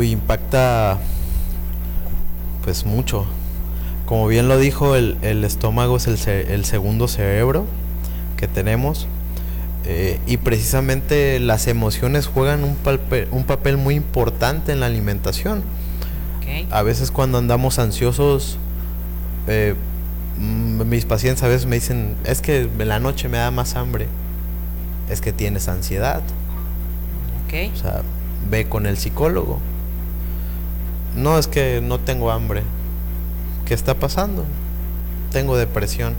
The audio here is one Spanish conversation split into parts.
Uy, impacta pues mucho. Como bien lo dijo, el estómago es el segundo cerebro que tenemos. Y precisamente las emociones juegan un papel muy importante en la alimentación. Okay. A veces cuando andamos ansiosos, mis pacientes a veces me dicen, es que en la noche me da más hambre. Es que tienes ansiedad. Okay. O sea, ve con el psicólogo. No, es que no tengo hambre. ¿Qué está pasando? Tengo depresión.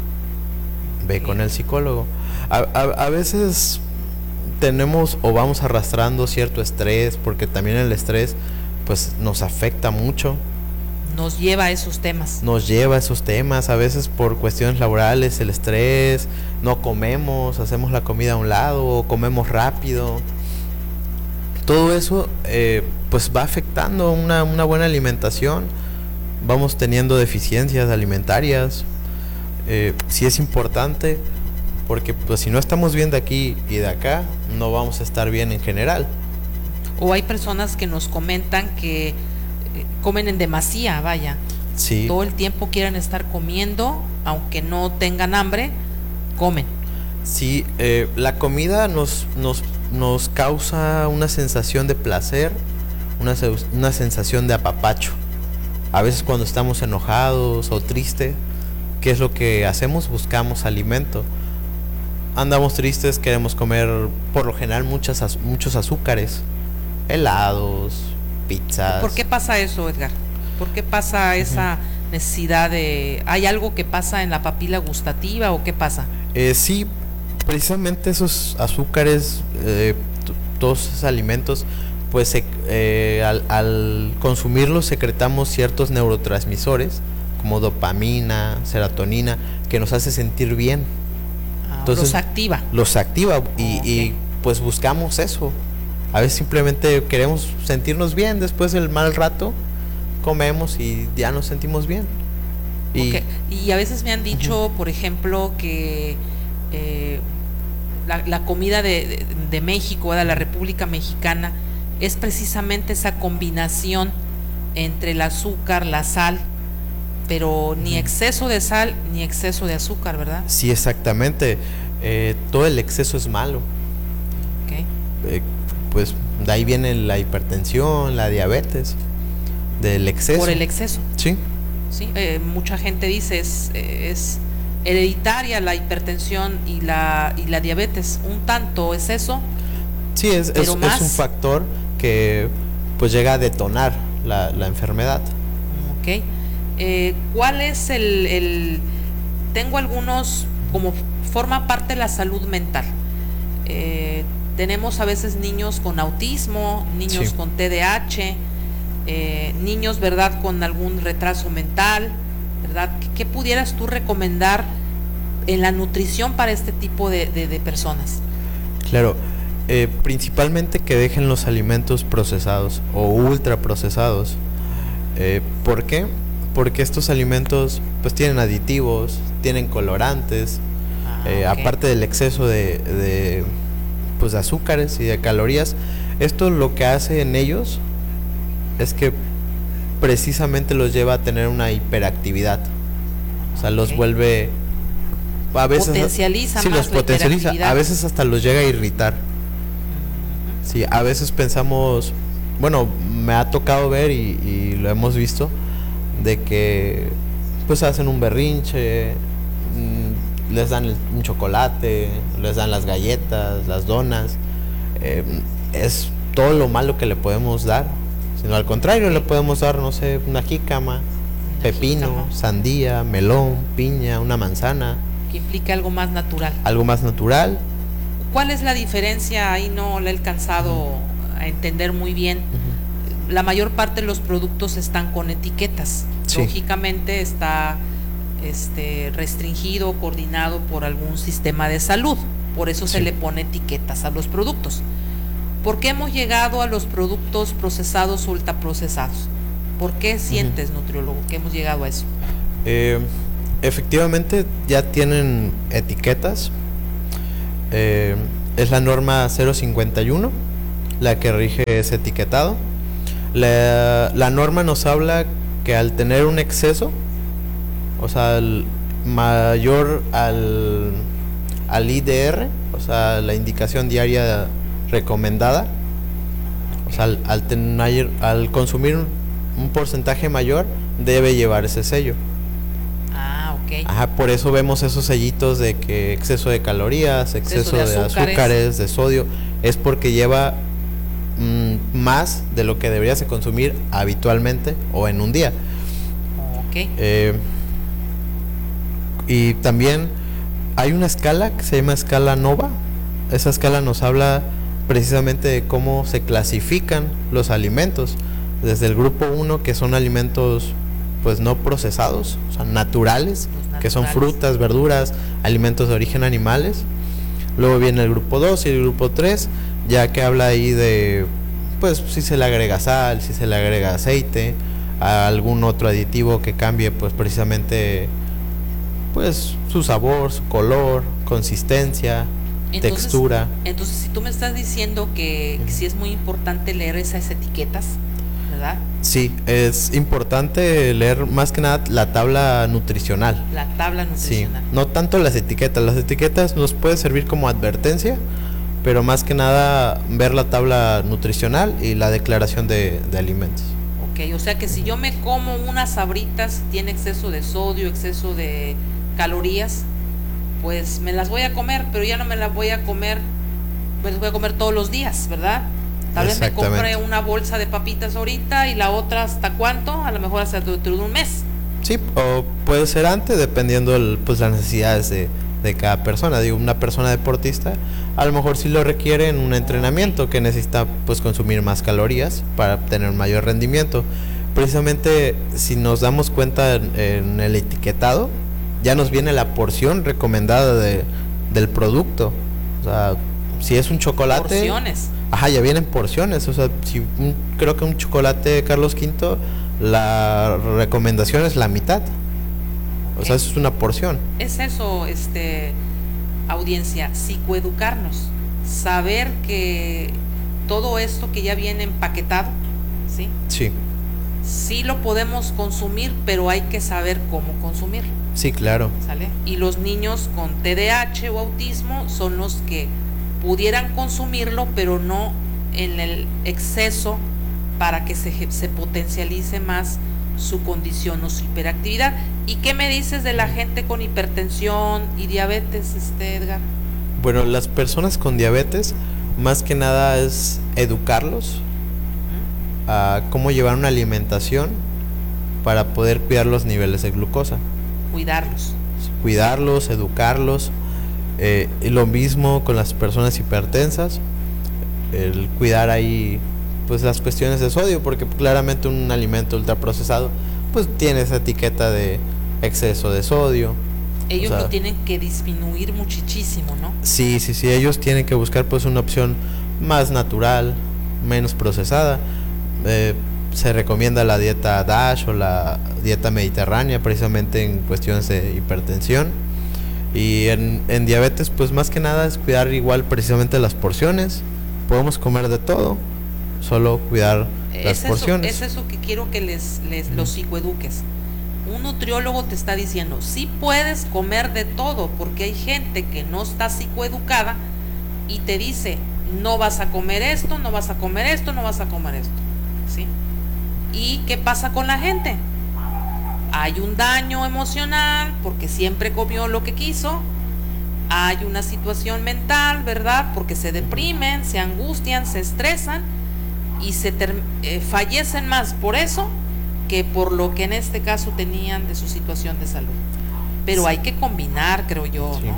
Ve con el psicólogo. A veces tenemos o vamos arrastrando cierto estrés, porque también el estrés pues nos afecta mucho. Nos lleva a esos temas. Nos lleva a esos temas, a veces por cuestiones laborales, el estrés, no comemos, hacemos la comida a un lado, o comemos rápido. Todo eso pues va afectando una buena alimentación. Vamos teniendo deficiencias alimentarias. Sí es importante, porque pues si no estamos bien de aquí y de acá, no vamos a estar bien en general. O hay personas que nos comentan que comen en demasía, vaya. Sí. Todo el tiempo quieren estar comiendo, aunque no tengan hambre, comen. Sí, la comida nos causa una sensación de placer, una sensación de apapacho. A veces cuando estamos enojados o tristes, ¿qué es lo que hacemos? Buscamos alimento. Andamos tristes, queremos comer por lo general muchos azúcares, helados, pizzas. ¿Por qué pasa eso, Edgar? ¿Por qué pasa esa necesidad de... ¿Hay algo que pasa en la papila gustativa o qué pasa? Sí, precisamente esos azúcares, todos esos alimentos, pues al consumirlos secretamos ciertos neurotransmisores como dopamina, serotonina, que nos hace sentir bien. Entonces, los activa y pues buscamos eso. A veces simplemente queremos sentirnos bien después del mal rato, comemos y ya nos sentimos bien. Y a veces me han dicho, por ejemplo, que la comida de México, de la República Mexicana, es precisamente esa combinación entre el azúcar, la sal, pero ni exceso de sal ni exceso de azúcar, ¿verdad? Sí, exactamente. Todo el exceso es malo. Okay. Pues de ahí viene la hipertensión, la diabetes, del exceso. Por el exceso. Sí. Sí, mucha gente dice es hereditaria la hipertensión y la diabetes. Un tanto es eso. Sí, es un factor que pues llega a detonar la enfermedad. Ok. ¿Cuál es tengo algunos, como forma parte de la salud mental? Tenemos a veces niños con autismo, niños con TDAH, niños, ¿verdad?, con algún retraso mental, ¿verdad? ¿Qué pudieras tú recomendar en la nutrición para este tipo de personas? Claro, principalmente que dejen los alimentos procesados o ultraprocesados. ¿Por qué? Porque estos alimentos pues tienen aditivos, tienen colorantes, okay. Aparte del exceso de azúcares y de calorías. Esto lo que hace en ellos es que precisamente los lleva a tener una hiperactividad. O sea, los vuelve, a veces potencializa, sí, los potencializa, a veces hasta los llega a irritar. Sí, a veces pensamos, bueno, me ha tocado ver y lo hemos visto, de que pues hacen un berrinche, les dan un chocolate, les dan las galletas, las donas, es todo lo malo que le podemos dar, sino al contrario, le podemos dar, no sé, una jícama, pepino, sandía, melón, piña, una manzana. Que implica algo más natural. Algo más natural. ¿Cuál es la diferencia? Ahí no la he alcanzado a entender muy bien. La mayor parte de los productos están con etiquetas. Sí. Lógicamente está restringido, coordinado por algún sistema de salud. Por eso se le pone etiquetas a los productos. ¿Por qué hemos llegado a los productos procesados o ultraprocesados? ¿Por qué sientes, nutriólogo, que hemos llegado a eso? Efectivamente ya tienen etiquetas. Es la norma 051 la que rige ese etiquetado. La norma nos habla que al tener un exceso, o sea, mayor al IDR, o sea, la indicación diaria recomendada, o sea, al consumir un porcentaje mayor, debe llevar ese sello. Ah, ok. Ajá, por eso vemos esos sellitos de que exceso de calorías, exceso de azúcares, de sodio, es porque lleva más de lo que deberías de consumir habitualmente o en un día. Ok. Y también hay una escala que se llama escala NOVA. Esa escala nos habla precisamente de cómo se clasifican los alimentos. Desde el grupo 1, que son alimentos pues no procesados, o sea, naturales, que son frutas, verduras, alimentos de origen animales. Luego viene el grupo 2 y el grupo 3, ya que habla ahí de pues si se le agrega sal, si se le agrega aceite, algún otro aditivo que cambie pues precisamente pues su sabor, su color, consistencia, textura. Entonces, si tú me estás diciendo que sí es muy importante leer esas etiquetas, ¿verdad? Sí, es importante leer más que nada la tabla nutricional. La tabla nutricional. Sí, no tanto las etiquetas. Las etiquetas nos puede servir como advertencia, pero más que nada ver la tabla nutricional y la declaración de alimentos. Ok, o sea que si yo me como unas sabritas, tiene exceso de sodio, exceso de calorías, pues me las voy a comer, pero ya no me las voy a comer, me las voy a comer todos los días, ¿verdad? Tal vez me compré una bolsa de papitas ahorita y la otra hasta cuánto, a lo mejor hasta dentro de un mes. Sí, o puede ser antes, dependiendo pues las necesidades de cada persona. Digo, una persona deportista a lo mejor sí lo requiere en un entrenamiento que necesita pues consumir más calorías para tener un mayor rendimiento. Precisamente si nos damos cuenta en el etiquetado, ya nos viene la porción recomendada del producto. O sea, si es un chocolate, porciones. Ajá, ya vienen porciones. O sea, si creo que un chocolate Carlos V, la recomendación es la mitad. O sea, eso es una porción. Es eso, audiencia, psicoeducarnos, saber que todo esto que ya viene empaquetado, ¿sí? Sí. Sí lo podemos consumir, pero hay que saber cómo consumirlo. Sí, claro. ¿Sale? Y los niños con TDAH o autismo son los que pudieran consumirlo, pero no en el exceso para que se potencialice más su condición o su hiperactividad. ¿Y qué me dices de la gente con hipertensión y diabetes, Edgar? Bueno, las personas con diabetes, más que nada es educarlos a cómo llevar una alimentación para poder cuidar los niveles de glucosa. Cuidarlos, educarlos. Y lo mismo con las personas hipertensas, el cuidar ahí pues las cuestiones de sodio, porque claramente un alimento ultraprocesado pues tiene esa etiqueta de exceso de sodio. Ellos lo tienen que disminuir muchísimo, ¿no? Sí, ellos tienen que buscar pues una opción más natural, menos procesada. Se recomienda la dieta DASH o la dieta mediterránea precisamente en cuestiones de hipertensión. Y en diabetes pues más que nada es cuidar igual precisamente las porciones. Podemos comer de todo, solo cuidar las porciones. Es eso que quiero que los psicoeduques. Un nutriólogo te está diciendo, sí puedes comer de todo, porque hay gente que no está psicoeducada y te dice, no vas a comer esto, no vas a comer esto, no vas a comer esto, ¿sí? ¿Y qué pasa con la gente? Hay un daño emocional porque siempre comió lo que quiso, hay una situación mental, ¿verdad? Porque se deprimen, se angustian, se estresan y fallecen más por eso que por lo que en este caso tenían de su situación de salud. Pero sí, hay que combinar, creo yo, sí, ¿no?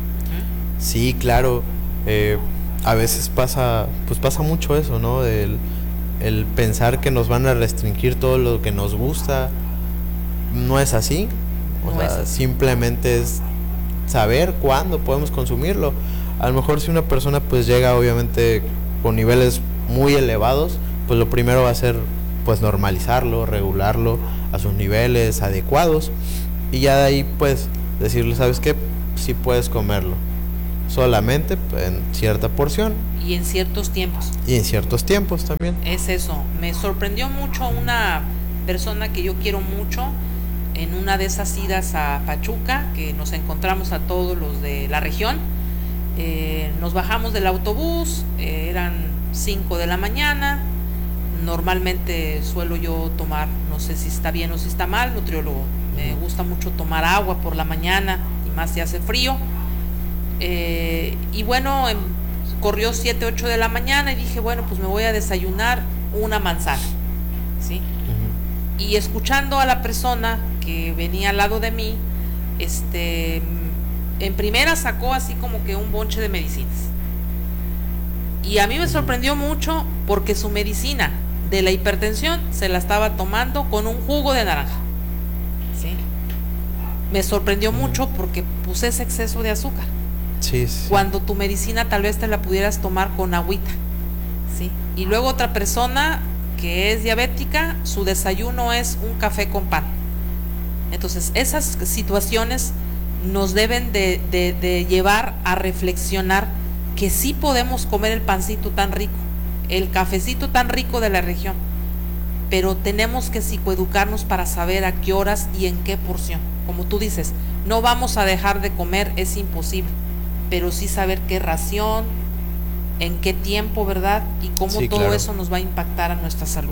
Sí, claro. A veces pasa mucho eso, ¿no? El pensar que nos van a restringir todo lo que nos gusta. No es así. Simplemente es saber cuándo podemos consumirlo. A lo mejor si una persona pues llega obviamente con niveles muy elevados, pues lo primero va a ser pues normalizarlo, regularlo a sus niveles adecuados y ya de ahí pues decirle, ¿sabes qué? Sí puedes comerlo. solamente en cierta porción. Y en ciertos tiempos. Y en ciertos tiempos también. Es eso. Me sorprendió mucho una persona que yo quiero mucho en una de esas idas a Pachuca, que nos encontramos a todos los de la región. Nos bajamos del autobús, eran 5 de la mañana. Normalmente suelo yo tomar, no sé si está bien o si está mal, nutriólogo, me gusta mucho tomar agua por la mañana y más si hace frío. Y bueno, corrió 7, 8 de la mañana y dije, bueno, pues me voy a desayunar una manzana, ¿sí? Y escuchando a la persona que venía al lado de mí, en primera sacó así como que un bonche de medicinas. Y a mí me sorprendió mucho porque su medicina de la hipertensión se la estaba tomando con un jugo de naranja, ¿sí? Me sorprendió mucho porque puse ese exceso de azúcar. Sí, sí. Cuando tu medicina tal vez te la pudieras tomar con agüita, ¿sí? Y luego otra persona que es diabética, su desayuno es un café con pan. Entonces esas situaciones nos deben de llevar a reflexionar que sí podemos comer el pancito tan rico, el cafecito tan rico de la región, pero tenemos que psicoeducarnos para saber a qué horas y en qué porción. Como tú dices, no vamos a dejar de comer, es imposible, pero sí saber qué ración, en qué tiempo, ¿verdad? Y cómo todo claro. eso nos va a impactar a nuestra salud.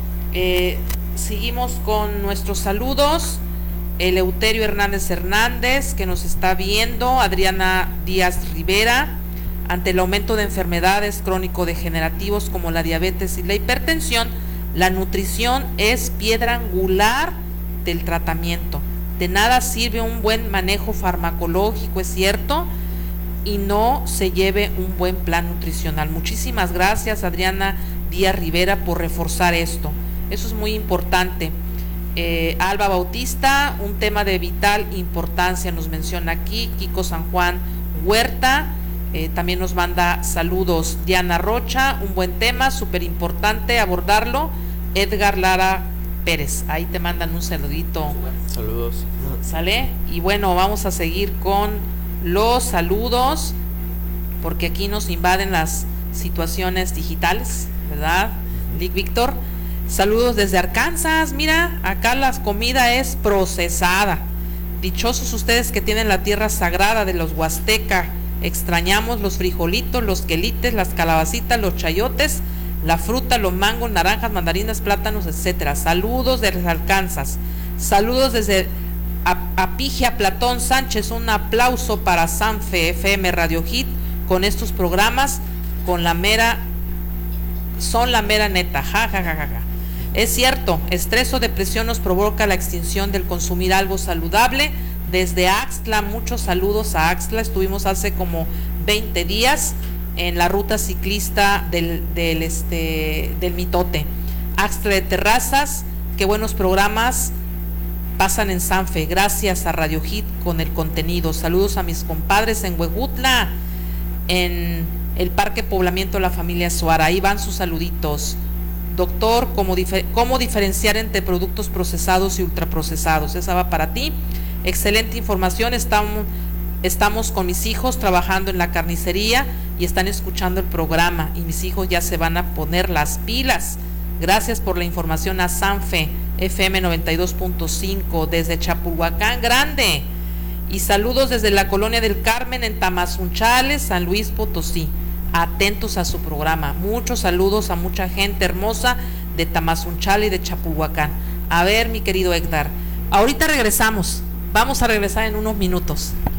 Seguimos con nuestros saludos. Eleuterio Hernández, que nos está viendo. Adriana Díaz Rivera. Ante el aumento de enfermedades crónico-degenerativos como la diabetes y la hipertensión, la nutrición es piedra angular del tratamiento. De nada sirve un buen manejo farmacológico, es cierto, y no se lleve un buen plan nutricional. Muchísimas gracias, Adriana Díaz Rivera, por reforzar esto. Eso es muy importante. Alba Bautista, un tema de vital importancia, nos menciona aquí. Kiko San Juan Huerta, también nos manda saludos. Diana Rocha, un buen tema, súper importante abordarlo. Edgar Lara Pérez, ahí te mandan un saludito. Saludos. ¿Sale? Y bueno, vamos a seguir con los saludos, porque aquí nos invaden las situaciones digitales, ¿verdad? Lick Víctor, saludos desde Arkansas. Mira, acá la comida es procesada. Dichosos ustedes que tienen la tierra sagrada de los Huasteca. Extrañamos los frijolitos, los quelites, las calabacitas, los chayotes, la fruta, los mangos, naranjas, mandarinas, plátanos, etcétera. Saludos desde Arkansas. Saludos desde Apigia Platón Sánchez. Un aplauso para Sanfe FM Radio Hit con estos programas, con la mera, son la mera neta. Ja, ja, ja, ja, ja. Es cierto, estrés o depresión nos provoca la extinción del consumir algo saludable. Desde Axtla, muchos saludos a Axtla. Estuvimos hace como 20 días en la ruta ciclista del Mitote. Axtla de Terrazas, qué buenos programas pasan en Sanfe. Gracias a Radio Hit con el contenido. Saludos a mis compadres en Huejutla, en el Parque Poblamiento de la Familia Suara. Ahí van sus saluditos. Doctor, ¿cómo diferenciar entre productos procesados y ultraprocesados? Esa va para ti. Excelente información. Estamos con mis hijos trabajando en la carnicería y están escuchando el programa, y mis hijos ya se van a poner las pilas. Gracias por la información a Sanfe FM 92.5 desde Chapulhuacán Grande, y saludos desde la Colonia del Carmen en Tamazunchales, San Luis Potosí. Atentos a su programa. Muchos saludos a mucha gente hermosa de Tamazunchales y de Chapulhuacán. A ver, mi querido Héctor, ahorita regresamos. Vamos a regresar en unos minutos.